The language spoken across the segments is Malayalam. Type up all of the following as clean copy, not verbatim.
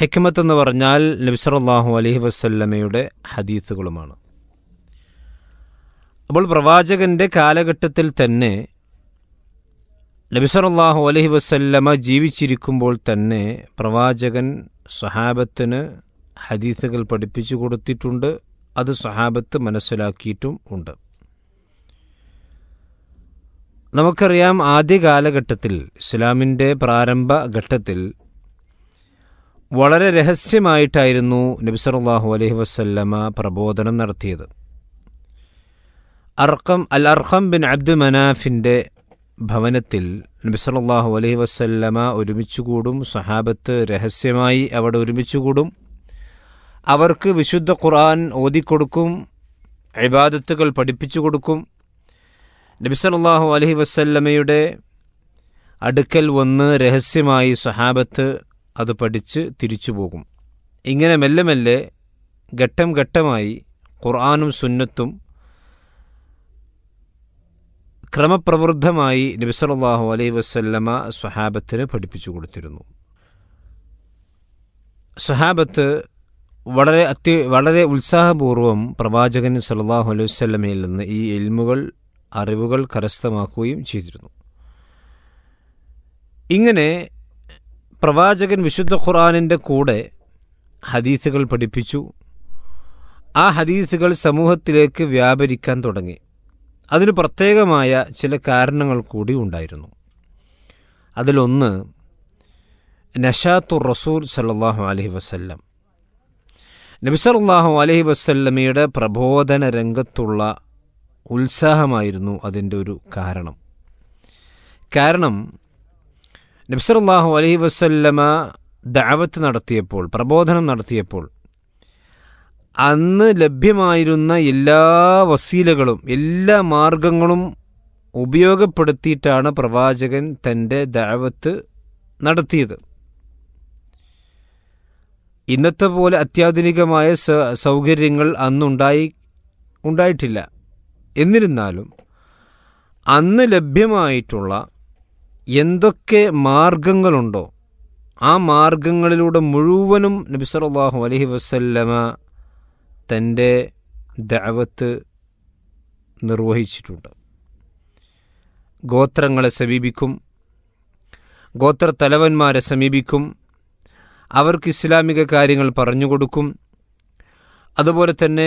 ഹിക്മത്ത് എന്ന് പറഞ്ഞാൽ നബി സല്ലല്ലാഹു അലൈഹി വസല്ലമയുടെ ഹദീസുകളുമാണ്. അപ്പോൾ പ്രവാചകന്റെ കാലഘട്ടത്തിൽ തന്നെ നബി സല്ലല്ലാഹു അലൈഹി വസല്ലമ ജീവിച്ചിരിക്കുമ്പോൾ തന്നെ പ്രവാചകൻ സ്വഹാബത്തിന് ഹദീസുകൾ പഠിപ്പിച്ചു കൊടുത്തിട്ടുണ്ട്. അത് സ്വഹാബത്ത് മനസ്സിലാക്കിയിട്ടും ഉണ്ട്. നമുക്കറിയാം, ആദ്യ കാലഘട്ടത്തിൽ ഇസ്ലാമിൻ്റെ പ്രാരംഭ ഘട്ടത്തിൽ വളരെ രഹസ്യമായിട്ടായിരുന്നു നബി സല്ലല്ലാഹു അലൈഹി വസല്ലമ പ്രബോധനം നടത്തിയത്. അർഖം ബിൻ അബ്ദു മനാഫിൻ്റെ ഭവനത്തിൽ നബി സല്ലല്ലാഹു അലൈഹി വസല്ലമ ഒരുമിച്ചുകൂടും. സഹാബത്ത് രഹസ്യമായി അവിടെ ഒരുമിച്ചുകൂടും. അവർക്ക് വിശുദ്ധ ഖുർആൻ ഓതിക്കൊടുക്കും, ഇബാദത്തുകൾ പഠിപ്പിച്ചു കൊടുക്കും. നബി സല്ലല്ലാഹു അലൈഹി വസല്ലമയുടെ അടുക്കൽ വന്ന് രഹസ്യമായി സഹാബത്ത് അത് പഠിച്ച് തിരിച്ചു പോകും. ഇങ്ങനെ മെല്ലെ മെല്ലെ ഘട്ടം ഘട്ടമായി ഖുർആനും സുന്നത്തും ക്രമപ്രവൃദ്ധമായി നബി സല്ലല്ലാഹു അലൈഹി വസല്ലമ സ്വഹാബത്തിന് പഠിപ്പിച്ചു കൊടുത്തിരുന്നു. സ്വഹാബത്ത് വളരെ ഉത്സാഹപൂർവ്വം പ്രവാചകൻ സല്ലല്ലാഹു അലൈഹി വസല്ലമയിൽ നിന്ന് ഈ അറിവുകൾ കരസ്ഥമാക്കുകയും ചെയ്തിരുന്നു. ഇങ്ങനെ പ്രവാചകൻ വിശുദ്ധ ഖുർആനിൻ്റെ കൂടെ ഹദീസുകൾ പഠിപ്പിച്ചു. ആ ഹദീസുകൾ സമൂഹത്തിലേക്ക് വ്യാപരിക്കാൻ തുടങ്ങി. അതിന് പ്രത്യേകമായ ചില കാരണങ്ങൾ കൂടി ഉണ്ടായിരുന്നു. അതിലൊന്ന് നശാത്തുർ റസൂൽ സല്ലല്ലാഹു അലൈഹി വസല്ലം. നബി സല്ലല്ലാഹു അലൈഹി വസല്ലമയുടെ പ്രബോധന രംഗത്തുള്ള ഉത്സാഹമായിരുന്നു അതിൻ്റെ ഒരു കാരണം. നബി സല്ലല്ലാഹു അലൈഹി വസല്ലമ ദഅവത്ത് നടത്തിയപ്പോൾ, പ്രബോധനം നടത്തിയപ്പോൾ അന്ന് ലഭ്യമായിരുന്ന എല്ലാ വസീലകളും എല്ലാ മാർഗങ്ങളും ഉപയോഗപ്പെടുത്തിയിട്ടാണ് പ്രവാചകൻ തൻ്റെ ദഅവത്ത് നടത്തിയത്. ഇന്നത്തെ പോലെ അത്യാധുനികമായ സൗകര്യങ്ങൾ ഉണ്ടായിട്ടില്ല. എന്നിരുന്നാലും അന്ന് ലഭ്യമായിട്ടുള്ള എന്തൊക്കെ മാർഗങ്ങളുണ്ടോ ആ മാർഗങ്ങളിലൂടെ മുഴുവനും നബി സല്ലല്ലാഹു അലൈഹി വസല്ലമ തൻ്റെ ദഅവത്ത് നിർവഹിച്ചിട്ടുണ്ട്. ഗോത്രങ്ങളെ സമീപിക്കും, ഗോത്രത്തലവന്മാരെ സമീപിക്കും, അവർക്ക് ഇസ്ലാമിക കാര്യങ്ങൾ പറഞ്ഞുകൊടുക്കും. അതുപോലെ തന്നെ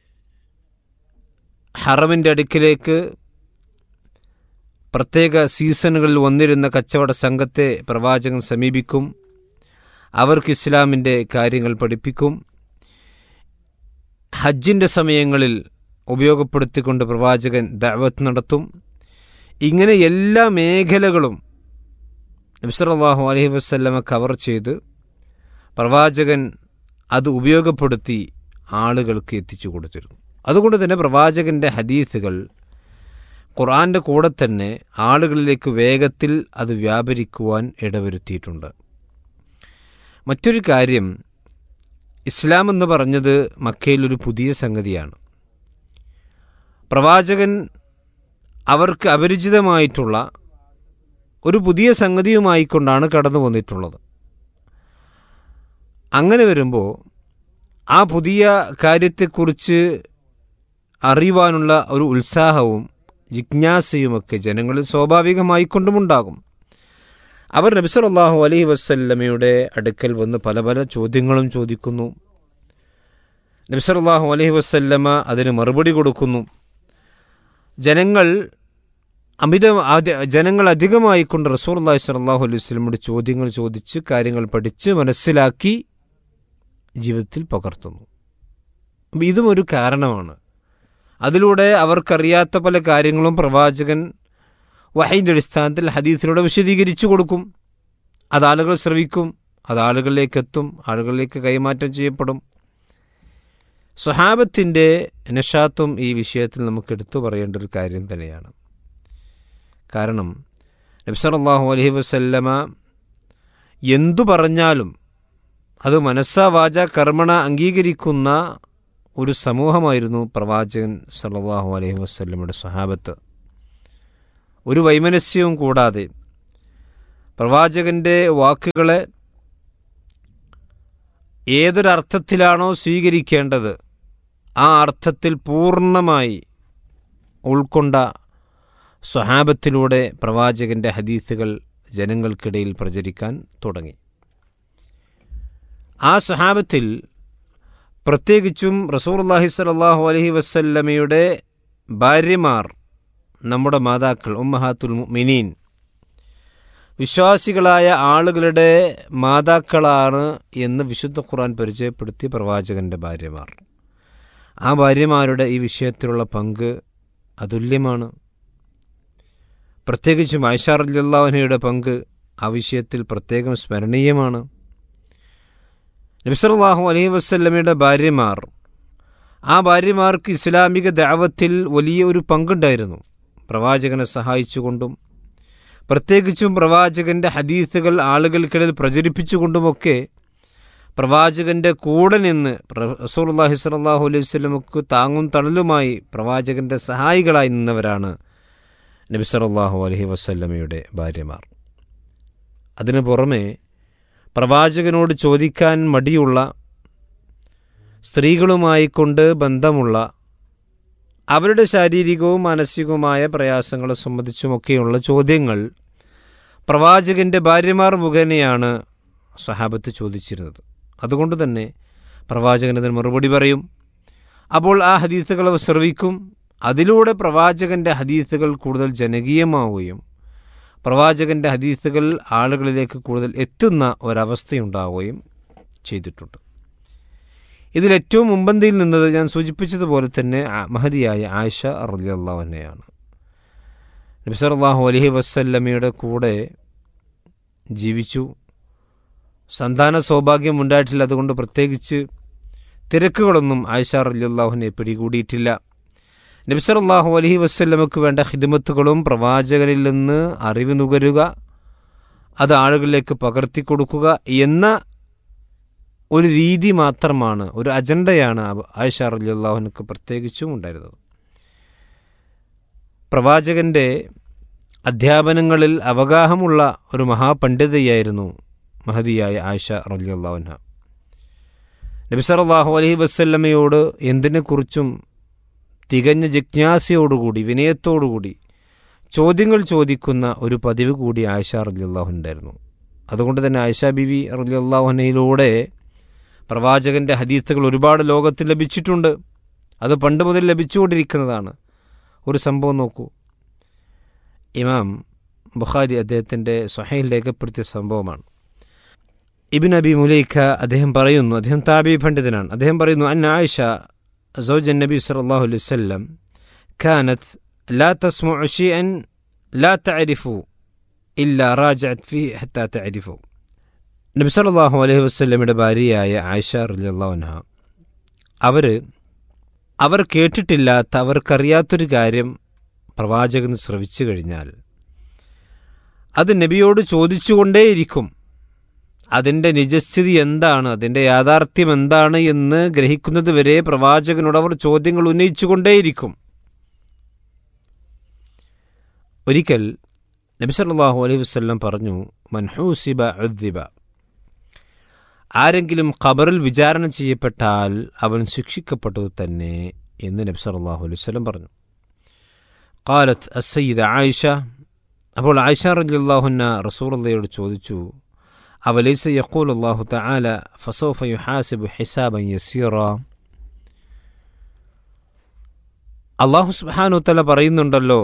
ഹറമിൻ്റെ അടുക്കിലേക്ക് പ്രത്യേക സീസണുകളിൽ വന്നിരുന്ന കച്ചവട സംഘത്തെ പ്രവാചകൻ സമീപിക്കും, അവർക്ക് ഇസ്ലാമിൻ്റെ കാര്യങ്ങൾ പഠിപ്പിക്കും. ഹജ്ജിൻ്റെ സമയങ്ങളിൽ ഉപയോഗപ്പെടുത്തിക്കൊണ്ട് പ്രവാചകൻ ദഅവത്ത് നടത്തും. ഇങ്ങനെ എല്ലാ മേഖലകളും നബി സല്ലല്ലാഹു അലൈഹി വസല്ലമ കവർ ചെയ്ത് പ്രവാചകൻ അത് ഉപയോഗപ്പെടുത്തി ആളുകൾക്ക് എത്തിച്ചു കൊടുത്തിരുന്നു. അതുകൊണ്ട് തന്നെ പ്രവാചകൻ്റെ ഹദീസുകൾ ഖുർആൻ്റെ കൂടെ തന്നെ ആളുകളിലേക്ക് വേഗത്തിൽ അത് വ്യാപരിക്കുവാൻ ഇടവരുത്തിയിട്ടുണ്ട്. മറ്റൊരു കാര്യം, ഇസ്ലാം എന്ന് പറഞ്ഞത് മക്കയിലൊരു പുതിയ സംഗതിയാണ്. പ്രവാചകൻ അവർക്ക് അപരിചിതമായിട്ടുള്ള ഒരു പുതിയ സംഗതിയുമായിക്കൊണ്ടാണ് കടന്നു വന്നിട്ടുള്ളത്. അങ്ങനെ വരുമ്പോൾ ആ പുതിയ കാര്യത്തെക്കുറിച്ച് അറിയുവാനുള്ള ഒരു ഉത്സാഹവും ജിജ്ഞാസയുമൊക്കെ ജനങ്ങളിൽ സ്വാഭാവികമായിക്കൊണ്ടുമുണ്ടാകും. അവർ നബി സല്ലല്ലാഹു അലൈഹി വസല്ലമയുടെ അടുക്കൽ വന്ന് പല പല ചോദ്യങ്ങളും ചോദിക്കുന്നു. നബി സല്ലല്ലാഹു അലൈഹി വസല്ലമ അതിന് മറുപടി കൊടുക്കുന്നു. ജനങ്ങൾ അധികമായിക്കൊണ്ട് റസൂലുള്ളാഹി സ്വല്ലല്ലാഹു അലൈഹി വസല്ലമയുടെ ചോദ്യങ്ങൾ ചോദിച്ച് കാര്യങ്ങൾ പഠിച്ച് മനസ്സിലാക്കി ജീവിതത്തിൽ പകർത്തുന്നു. ഇതും ഒരു കാരണമാണ്. അതിലൂടെ അവർക്കറിയാത്ത പല കാര്യങ്ങളും പ്രവാചകൻ വഹയിൻ്റെ അടിസ്ഥാനത്തിൽ ഹദീസിലൂടെ വിശദീകരിച്ചു കൊടുക്കും. അത് ആളുകൾ ശ്രവിക്കും, അത് ആളുകളിലേക്ക് എത്തും, ആളുകളിലേക്ക് കൈമാറ്റം ചെയ്യപ്പെടും. സ്വഹാബത്തിൻ്റെ നശാത്തും ഈ വിഷയത്തിൽ നമുക്ക് എടുത്തു പറയേണ്ട ഒരു കാര്യം തന്നെയാണ്. കാരണം നബി സല്ലല്ലാഹു അലൈഹി വസല്ലമ എന്തു പറഞ്ഞാലും അത് മനസ്സാ വാച കർമ്മണ അംഗീകരിക്കുന്ന ഒരു സമൂഹമായിരുന്നു പ്രവാചകൻ സല്ലല്ലാഹു അലൈഹി വസല്ലമയുടെ സ്വഹാബത്ത്. ഒരു വൈമനസ്യവും കൂടാതെ പ്രവാചകൻ്റെ വാക്കുകളെ ഏതൊരർത്ഥത്തിലാണോ സ്വീകരിക്കേണ്ടത് ആ അർത്ഥത്തിൽ പൂർണ്ണമായി ഉൾക്കൊണ്ട സ്വഹാബത്തിലൂടെ പ്രവാചകൻ്റെ ഹദീസുകൾ ജനങ്ങൾക്കിടയിൽ പ്രചരിക്കാൻ തുടങ്ങി. ആ സ്വഹാബത്തിൽ പ്രത്യേകിച്ചും റസൂലുള്ളാഹി സ്വല്ലല്ലാഹു അലൈഹി വസല്ലമയുടെ ഭാര്യമാർ, നമ്മുടെ മാതാക്കൾ, ഉമ്മഹാത്തുൽ മുഅ്മിനീൻ, വിശ്വാസികളായ ആളുകളുടെ മാതാക്കളാണ് എന്ന് വിശുദ്ധ ഖുർആൻ പരിചയപ്പെടുത്തിയ പ്രവാചകൻ്റെ ഭാര്യമാർ. ആ ഭാര്യമാരുടെ ഈ വിഷയത്തിലുള്ള പങ്ക് അതുല്യമാണ്. പ്രത്യേകിച്ചും ആയിഷ റളിയല്ലാഹു അൻഹയുടെ പങ്ക് ആ വിഷയത്തിൽ പ്രത്യേകം സ്മരണീയമാണ്. നബി സല്ലല്ലാഹു അലൈഹി വസല്ലമയുടെ ഭാര്യമാർ, ആ ഭാര്യമാർക്ക് ഇസ്ലാമിക ദഅവത്തിൽ വലിയ ഒരു പങ്കുണ്ടായിരുന്നു. പ്രവാചകനെ സഹായിച്ചുകൊണ്ടും പ്രത്യേകിച്ചും പ്രവാചകൻ്റെ ഹദീസുകൾ ആളുകൾക്കിടയിൽ പ്രചരിപ്പിച്ചുകൊണ്ടുമൊക്കെ പ്രവാചകൻ്റെ കൂടെ നിന്ന് റസൂലുള്ളാഹി സ്വല്ലല്ലാഹു അലൈഹി വസല്ലമക്ക് താങ്ങും തണലുമായി പ്രവാചകൻ്റെ സഹായികളായി നിന്നവരാണ് നബി സല്ലല്ലാഹു അലൈഹി വസല്ലമയുടെ ഭാര്യമാർ. അതിനു പുറമെ പ്രവാചകനോട് ചോദിക്കാൻ മടിയുള്ള, സ്ത്രീകളുമായി കൊണ്ട് ബന്ധമുള്ള, അവരുടെ ശാരീരികവും മാനസികവുമായ പ്രയാസങ്ങളെ സംബന്ധിച്ചുമൊക്കെയുള്ള ചോദ്യങ്ങൾ പ്രവാചകൻ്റെ ഭാര്യമാർ മുഖേനയാണ് സ്വഹാബത്ത് ചോദിച്ചിരുന്നത്. അതുകൊണ്ട് തന്നെ പ്രവാചകൻ അതിന് മറുപടി പറയും. അപ്പോൾ ആ ഹദീസുകൾ ശ്രവിക്കും. അതിലൂടെ പ്രവാചകൻ്റെ ഹദീസുകൾ കൂടുതൽ ജനകീയമാവുകയും പ്രവാചകൻ്റെ ഹദീസുകൾ ആളുകളിലേക്ക് കൂടുതൽ എത്തുന്ന ഒരവസ്ഥയുണ്ടാവുകയും ചെയ്തിട്ടുണ്ട്. ഇതിലേറ്റവും മുമ്പന്തിയിൽ നിന്നത് ഞാൻ സൂചിപ്പിച്ചതുപോലെ തന്നെ മഹദിയായ ആയിഷ റളിയല്ലാഹു അൻഹയാണ്. നബി സല്ലല്ലാഹു അലൈഹി വസല്ലമയുടെ കൂടെ ജീവിച്ചു. സന്താന സൗഭാഗ്യം ഉണ്ടായിട്ടില്ല. അതുകൊണ്ട് പ്രത്യേകിച്ച് തിരക്കുകളൊന്നും ആയിഷ റളിയല്ലാഹു അൻഹയെ പിടികൂടിയിട്ടില്ല. നബി സല്ലല്ലാഹു അലൈഹി വസല്ലമക്ക് വേണ്ട ഖിദ്മത്തുകളും പ്രവാചകനിൽ നിന്ന് അറിവ് നുകരുക, അത് ആളുകളിലേക്ക് പകർത്തിക്കൊടുക്കുക എന്ന ഒരു രീതി മാത്രമാണ്, ഒരു അജണ്ടയാണ് ആയിഷ റളിയല്ലാഹു അൻഹയ്ക്ക് പ്രത്യേകിച്ചും ഉണ്ടായിരുന്നത്. പ്രവാചകൻ്റെ അധ്യാപനങ്ങളിൽ അവഗാഹമുള്ള ഒരു മഹാപണ്ഡിതയായിരുന്നു മഹദിയായ ആയിഷ റളിയല്ലാഹു അൻഹ. നബി സല്ലല്ലാഹു അലൈഹി വസല്ലമയോട് എന്തിനെക്കുറിച്ചും തികഞ്ഞ ജിജ്ഞാസയോടുകൂടി, വിനയത്തോടുകൂടി ചോദ്യങ്ങൾ ചോദിക്കുന്ന ഒരു പതിവ് കൂടി ആയിഷ റളിയല്ലാഹു അൻഹ ഉണ്ടായിരുന്നു. അതുകൊണ്ട് തന്നെ ആയിഷ ബീവി റളിയല്ലാഹു അൻഹയിലൂടെ പ്രവാചകൻ്റെ ഹദീസുകൾ ഒരുപാട് ലോകത്തിൽ ലഭിച്ചിട്ടുണ്ട്. അത് പണ്ട് മുതൽ ലഭിച്ചുകൊണ്ടിരിക്കുന്നതാണ്. ഒരു സംഭവം നോക്കൂ. ഇമാം ബുഖാരി അദ്ദേഹത്തിൻ്റെ സ്വഹീഹിൽ രേഖപ്പെടുത്തിയ സംഭവമാണ്. ഇബ്നു അബി മുലൈക്ക അദ്ദേഹം പറയുന്നു, അദ്ദേഹം താബിഈ പണ്ഡിതനാണ്. അദ്ദേഹം പറയുന്നു, അന്ന ആയിഷ സൗജ നബി സല്ലല്ലാഹു അലൈഹി വസല്ലം കാനത് ലാ തസ്മഉ ശൈഅൻ ലാ തഅരിഫു ഇല്ലാ റാജഅത് ഫീഹി ഹത്താ തഅരിഫു. നബി സല്ലല്ലാഹു അലൈഹി വസല്ലമയുടെ ഭാര്യയായ ആയിഷ റളിയല്ലാഹു അൻഹ അവർ കേട്ടിട്ടില്ലാത്ത, അവർക്കറിയാത്തൊരു കാര്യം പ്രവാചകൻ ശ്രവിച്ചു കഴിഞ്ഞാൽ അത് നബിയോട് ചോദിച്ചുകൊണ്ടേയിരിക്കും. അതിൻ്റെ നിജസ്ഥിതി എന്താണ്, അതിൻ്റെ യാഥാർത്ഥ്യം എന്താണ് എന്ന് ഗ്രഹിക്കുന്നത് വരെ പ്രവാചകനോട് അവർ ചോദ്യങ്ങൾ ഉന്നയിച്ചുകൊണ്ടേയിരിക്കും. ഒരിക്കൽ നബി സല്ലല്ലാഹു അലൈഹി വസല്ലം പറഞ്ഞു, മൻ ഹൂസിബ ഉദ്ദിബ, ആരെങ്കിലും ഖബറിൽ വിചാരണ ചെയ്യപ്പെട്ടാൽ അവൻ ശിക്ഷിക്കപ്പെട്ടത് തന്നെ എന്ന് നബി സല്ലല്ലാഹു അലൈഹി വസല്ലം പറഞ്ഞു. ഖാലത്ത് അസ്സയ്യിദ ആയിഷ, അപ്പോൾ ആയിഷ റളിയല്ലാഹു അൻഹ റസൂലുള്ളാഹിയോട് ചോദിച്ചു, അവലൈസ യഖൂലു അല്ലാഹു തആല ഫസൗഫ യുഹാസിബു ഹിസാബൻ യസീറ, അല്ലാഹു സുബ്ഹാനഹു വ തആല പറയുന്നുണ്ടല്ലോ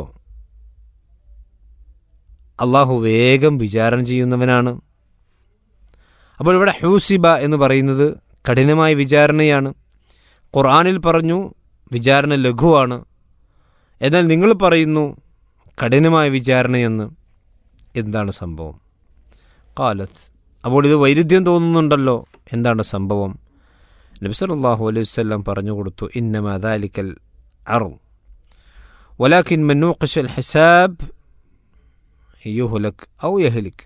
അല്ലാഹു വേഗം വിചാരണ ചെയ്യുന്നവനാണ്. അപ്പോൾ ഇവിടെ ഹൂസിബ എന്ന് പറയുന്നത് കഠിനമായ വിചാരണയാണ്. ഖുർആനിൽ പറഞ്ഞു വിചാരണ ലഘുവാണ്, എന്നാൽ നിങ്ങൾ പറയുന്നു കഠിനമായ വിചാരണയെന്ന്. എന്താണ് സംഭവം? ഖാലത്ത്, അപ്പോൾ ഇത് വൈരുദ്ധ്യം തോന്നുന്നുണ്ടല്ലോ, എന്താണ് സംഭവം? നബി സല്ലല്ലാഹു അലൈഹി വസല്ലം പറഞ്ഞു കൊടുത്തു, ഇന്നമാ ദാലിക്കൽ അർദ് വലാകിൻ മൻ നൂഖിഷൽ ഹിസാബ് യുഹ്ലക് ഔ യഹ്ലിക്.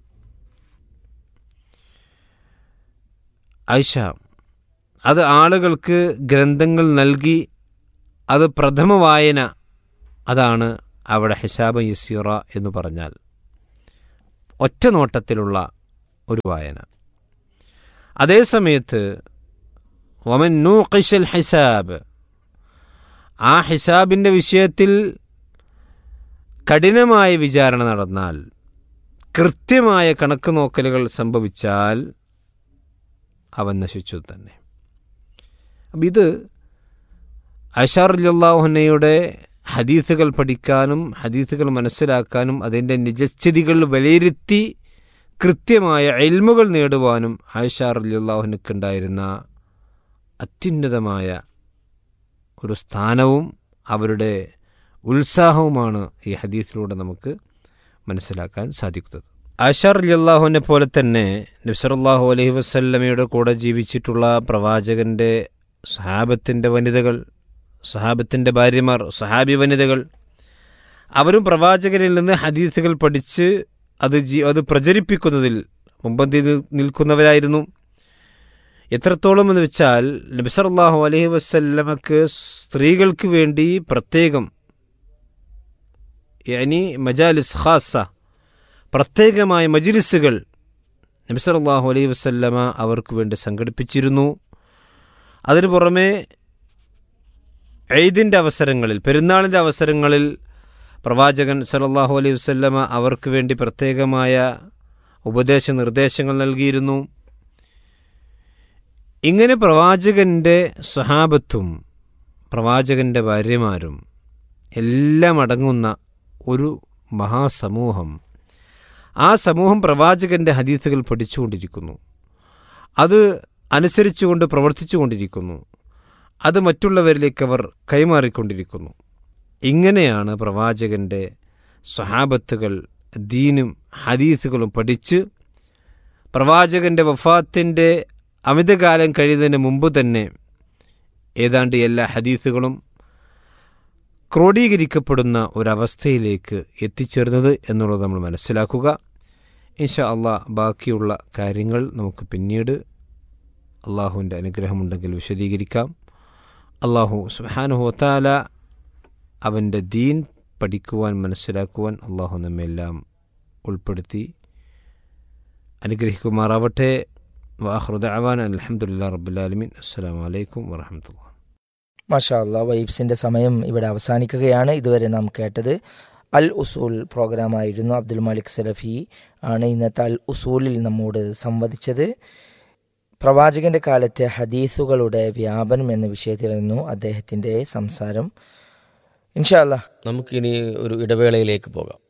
ആയിഷ, അത് ആളുകൾക്ക് ഗ്രന്ഥങ്ങൾ നൽകി അത് പ്രഥമ വായന, അതാണ് അവിടെ ഹിസാബ യസീറ എന്ന് പറഞ്ഞാൽ ഒറ്റ നോട്ടത്തിലുള്ള ഒരു വായന. അതേ സമയത്ത് വമൻ നൂഖിശൽ ഹിസാബ്, ആ ഹിസാബിൻ്റെ വിഷയത്തിൽ കഠിനമായ വിചാരണ നടന്നാൽ, കൃത്യമായ കണക്ക് നോക്കലുകൾ സംഭവിച്ചാൽ അവൻ നശിച്ചു തന്നെ. അപ്പം ഇത് ആയിഷ റളിയല്ലാഹു അൻഹയുടെ ഹദീസുകൾ പഠിക്കാനും ഹദീസുകൾ മനസ്സിലാക്കാനും അതിൻ്റെ നിജസ്ഥിതികൾ വിലയിരുത്തി കൃത്യമായ ഇൽമുകൾ നേടുവാനും ആയിഷ റളിയല്ലാഹു അൻഹയ്ക്കുണ്ടായിരുന്ന അത്യുന്നതമായ ഒരു സ്ഥാനവും അവരുടെ ഉത്സാഹവുമാണ് ഈ ഹദീസിലൂടെ നമുക്ക് മനസ്സിലാക്കാൻ സാധിക്കുന്നത്. ആയിഷ റളിയല്ലാഹു അൻഹയെ പോലെ തന്നെ നബി സല്ലല്ലാഹു അലൈഹി വസല്ലമയുടെ കൂടെ ജീവിച്ചിട്ടുള്ള പ്രവാചകൻ്റെ സഹാബത്തിൻ്റെ വനിതകൾ, സഹാബത്തിൻ്റെ ഭാര്യമാർ, സഹാബി വനിതകൾ, അവരും പ്രവാചകനിൽ നിന്ന് ഹദീസുകൾ പഠിച്ച് അത് പ്രചരിപ്പിക്കുന്നതിൽ മുമ്പന്തി നിൽക്കുന്നവരായിരുന്നു. എത്രത്തോളം എന്ന് വെച്ചാൽ നബി സല്ലല്ലാഹു അലൈഹി വസല്ലമക്ക് സ്ത്രീകൾക്ക് വേണ്ടി പ്രത്യേകം മജാലിസ് ഖാസ, പ്രത്യേകമായ മജ്ലിസുകൾ നബി സല്ലല്ലാഹു അലൈഹി വസല്ലമ അവർക്ക് വേണ്ടി സംഘടിപ്പിച്ചിരുന്നു. അതിനു പുറമെ ഈദിൻ്റെ അവസരങ്ങളിൽ, പെരുന്നാളിൻ്റെ അവസരങ്ങളിൽ പ്രവാചകൻ സല്ലല്ലാഹു അലൈഹി വസല്ലമ അവർക്ക് വേണ്ടി പ്രത്യേകമായ ഉപദേശ നിർദ്ദേശങ്ങൾ നൽകിയിരുന്നു. ഇങ്ങനെ പ്രവാചകൻ്റെ സ്വഹാബത്തും പ്രവാചകൻ്റെ ഭാര്യമാരും എല്ലാം അടങ്ങുന്ന ഒരു മഹാസമൂഹം, ആ സമൂഹം പ്രവാചകൻ്റെ ഹദീസുകൾ പഠിച്ചുകൊണ്ടിരിക്കുന്നു, അത് അനുസരിച്ചുകൊണ്ട് പ്രവർത്തിച്ചു കൊണ്ടിരിക്കുന്നു, അത് മറ്റുള്ളവരിലേക്ക് അവർ കൈമാറിക്കൊണ്ടിരിക്കുന്നു. ഇങ്ങനെയാണ് പ്രവാചകൻ്റെ സ്വഹാബത്തുകൾ ദീനും ഹദീസുകളും പഠിച്ച് പ്രവാചകൻ്റെ വഫാത്തിൻ്റെ അമിതകാലം കഴിയുന്നതിന് മുമ്പ് തന്നെ ഏതാണ്ട് എല്ലാ ഹദീസുകളും ക്രോഡീകരിക്കപ്പെടുന്ന ഒരവസ്ഥയിലേക്ക് എത്തിച്ചേർന്നത് എന്നുള്ളത് നമ്മൾ മനസ്സിലാക്കുക. ഇൻഷാ അള്ളാഹ് ബാക്കിയുള്ള കാര്യങ്ങൾ നമുക്ക് പിന്നീട് അള്ളാഹുവിൻ്റെ അനുഗ്രഹമുണ്ടെങ്കിൽ വിശദീകരിക്കാം. അള്ളാഹു സുബ്ഹാനഹു വ തആല അവൻ്റെ ദീൻ പഠിക്കുവാൻ മനസ്സിലാക്കുവാൻ അള്ളാഹു നമ്മെല്ലാം ഉൾപ്പെടുത്തി അനുഗ്രഹിക്കുമാറാവട്ടെ. വആഖിറു ദഅവാനാ അൽഹംദുലില്ലാഹി റബ്ബിൽ ആലമീൻ. അസ്സലാമു അലൈക്കും വറഹ്മത്തുള്ളാഹി. മാഷാ അല്ലാഹ്, വൈബ്സിൻ്റെ സമയം ഇവിടെ അവസാനിക്കുകയാണ്. ഇതുവരെ നാം കേട്ടത് അൽ ഉസൂൽ പ്രോഗ്രാമായിരുന്നു. അബ്ദുൽ മാലിക് സലഫി ആണ് ഇന്നത്തെ അൽ ഉസൂലിൽ നമ്മോട് സംവദിച്ചത്. പ്രവാചകൻ്റെ കാലത്തെ ഹദീസുകളുടെ വ്യാപനം എന്ന വിഷയത്തിലായിരുന്നു അദ്ദേഹത്തിൻ്റെ സംസാരം. ഇൻഷാ അല്ലാഹ് നമുക്കിനി ഒരു ഇടവേളയിലേക്ക് പോകാം.